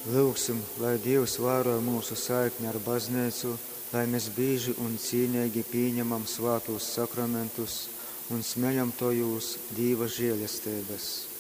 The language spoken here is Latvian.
Lūgsim, lai Dievs vēro mūsu saikni ar baznīcu, lai mēs bieži un cienīgi pieņemam svētos sakramentus un smeļam to jūs Dieva žēlastības.